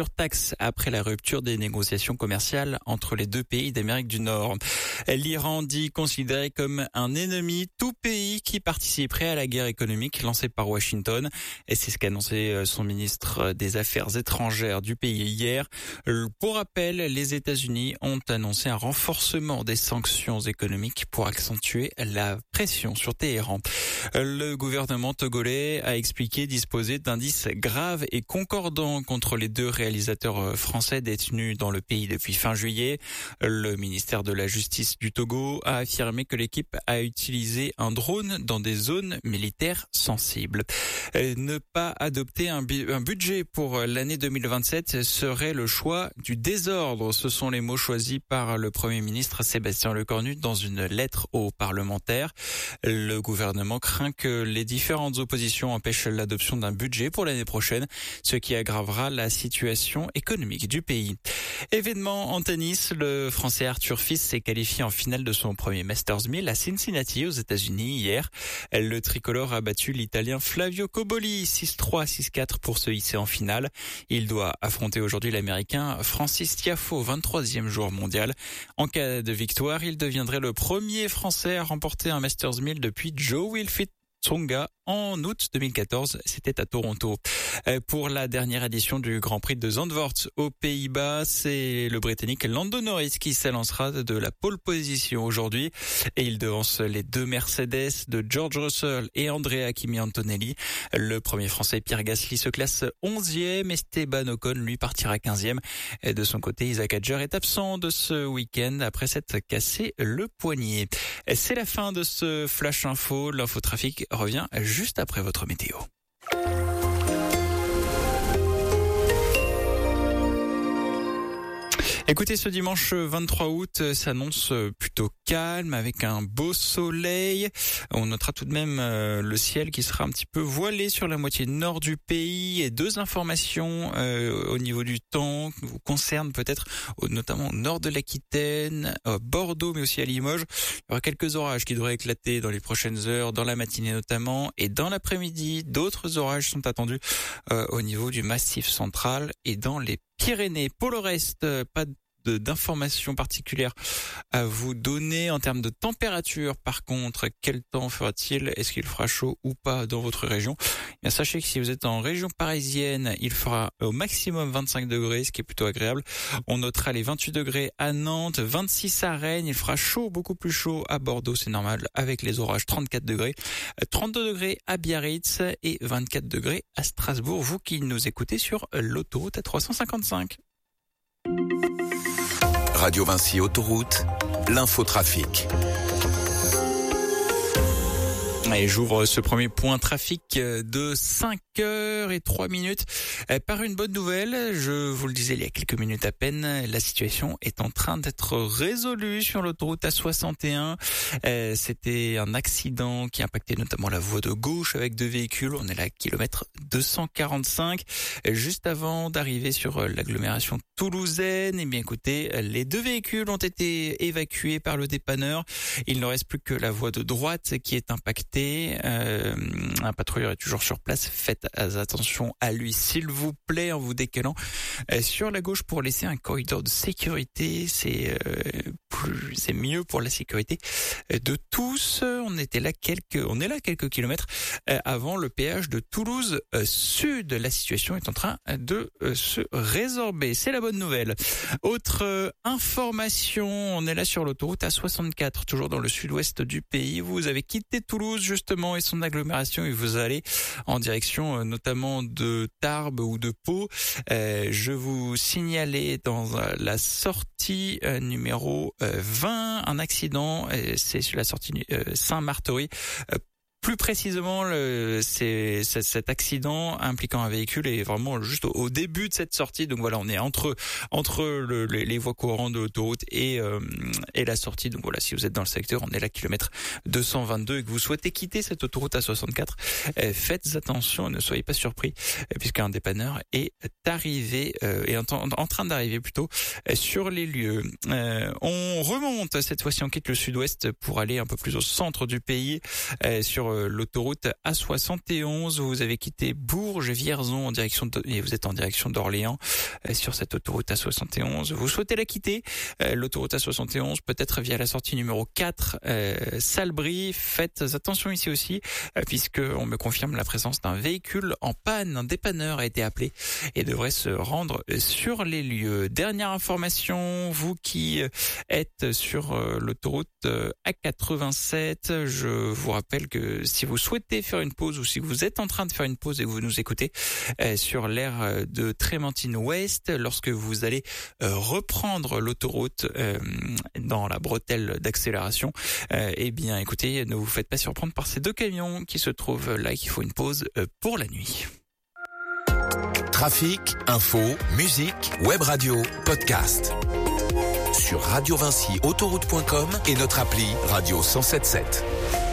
surtaxe après la rupture des négociations commerciales entre les deux pays d'Amérique du Nord. L'Iran dit considéré comme un ennemi tout pays qui participerait à la guerre économique lancée par Washington. Et c'est ce qu'a annoncé son ministre des Affaires étrangères du pays hier. Pour rappel, les États-Unis ont annoncé un renforcement des sanctions économiques pour accentuer la pression sur Téhéran. Le gouvernement togolais a expliqué disposer d'indices graves et concordants contre les deux réalisateurs français détenus dans le pays depuis fin juillet. Le ministère de la Justice du Togo a affirmé que l'équipe a utilisé un drone dans des zones militaires sensibles. Ne pas adopter un budget pour l'année 2027 serait le choix du désordre. Ce sont les mots choisis par le Premier ministre Sébastien Lecornu dans une lettre aux parlementaires. Le gouvernement craint que les différentes oppositions empêchent l'adoption d'un budget pour l'année prochaine, ce qui aggravera la situation économique du pays. Événement en tennis, le Français Arthur Fils s'est qualifié en finale de son premier Masters 1000 à Cincinnati aux États-Unis hier. Le tricolore a battu l'Italien Flavio Cobolli 6-3, 6-4 pour se hisser en finale. Il doit affronter aujourd'hui l'Américain Francis Tiafoe, 23e joueur mondial. En cas de victoire, il deviendrait le premier Français à remporter un Masters 1000 depuis Joe Wilfried Tsonga en août 2014, c'était à Toronto. Pour la dernière édition du Grand Prix de Zandvoort aux Pays-Bas, c'est le Britannique Lando Norris qui s'élancera de la pole position aujourd'hui et il devance les deux Mercedes de George Russell et Andrea Kimi Antonelli. Le premier Français Pierre Gasly se classe 11e, Esteban Ocon lui partira 15e. Et de son côté, Isaac Hadjar est absent de ce week-end après s'être cassé le poignet. C'est la fin de ce Flash Info. L'infotrafic revient juste après votre météo. Écoutez, ce dimanche 23 août s'annonce plutôt calme avec un beau soleil. On notera tout de même le ciel qui sera un petit peu voilé sur la moitié nord du pays. Et deux informations au niveau du temps qui vous concernent peut-être notamment au nord de l'Aquitaine, à Bordeaux mais aussi à Limoges. Il y aura quelques orages qui devraient éclater dans les prochaines heures, dans la matinée notamment. Et dans l'après-midi, d'autres orages sont attendus au niveau du Massif central et dans les Pyrénées. Pour le reste, pas d'informations particulières à vous donner en termes de température. Par contre, quel temps fera-t-il? Est-ce qu'il fera chaud ou pas dans votre région? Bien, sachez que si vous êtes en région parisienne, il fera au maximum 25 degrés, ce qui est plutôt agréable. On notera les 28 degrés à Nantes, 26 à Rennes. Il fera chaud, beaucoup plus chaud à Bordeaux, c'est normal, avec les orages, 34 degrés. 32 degrés à Biarritz et 24 degrés à Strasbourg. Vous qui nous écoutez sur l'autoroute A355. Radio Vinci Autoroute, l'infotrafic. Et j'ouvre ce premier point trafic de 5h03 par une bonne nouvelle. Je vous le disais il y a quelques minutes à peine, la situation est en train d'être résolue sur l'autoroute A61. C'était un accident qui impactait notamment la voie de gauche avec deux véhicules. On est là à kilomètre 245. Juste avant d'arriver sur l'agglomération toulousaine, eh bien écoutez, les deux véhicules ont été évacués par le dépanneur. Il ne reste plus que la voie de droite qui est impactée. Un patrouilleur est toujours sur place. Faites attention à lui, s'il vous plaît, en vous décalant sur la gauche pour laisser un corridor de sécurité. C'est mieux pour la sécurité de tous. On est là quelques kilomètres avant le péage de Toulouse Sud. La situation est en train de se résorber. C'est la bonne nouvelle. Autre information, on est là sur l'autoroute A64, toujours dans le sud-ouest du pays. Vous avez quitté Toulouse justement et son agglomération et vous allez en direction notamment de Tarbes ou de Pau. Je vous signalais dans la sortie numéro 20 un accident. C'est sur la sortie Saint-Martory. Plus précisément, cet accident impliquant un véhicule est vraiment juste au début de cette sortie. Donc voilà, on est entre les voies courantes de l'autoroute et la sortie. Donc voilà, si vous êtes dans le secteur, on est là kilomètre 222 et que vous souhaitez quitter cette autoroute A64, faites attention et ne soyez pas surpris puisqu'un dépanneur est arrivé en train d'arriver plutôt sur les lieux. On remonte cette fois-ci, on quitte le sud-ouest pour aller un peu plus au centre du pays sur l'autoroute A71. Vous avez quitté Bourges et Vierzon et vous êtes en direction d'Orléans sur cette autoroute A71. Vous souhaitez la quitter, l'autoroute A71, peut-être via la sortie numéro 4, Salbris. Faites attention ici aussi, puisque on me confirme la présence d'un véhicule en panne. Un dépanneur a été appelé et devrait se rendre sur les lieux. Dernière information, vous qui êtes sur l'autoroute A87, je vous rappelle que si vous souhaitez faire une pause ou si vous êtes en train de faire une pause et que vous nous écoutez sur l'aire de Trémentine Ouest, lorsque vous allez reprendre l'autoroute dans la bretelle d'accélération, eh bien écoutez, ne vous faites pas surprendre par ces deux camions qui se trouvent là et qui font une pause pour la nuit. Trafic, info, musique, web radio, podcast. Sur Radio Vinci Autoroute.com et notre appli Radio 107.7.